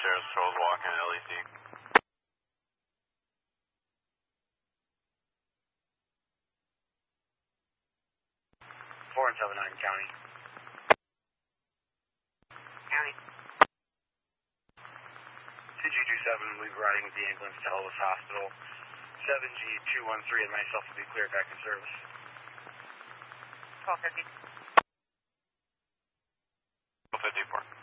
Sheriff's Patrol's walking at LEC. 4 and 79 County. County. CG27, we'll be riding with the ambulance to Ellis Hospital. 7G213 and myself will be cleared back in service. 1250. 1254.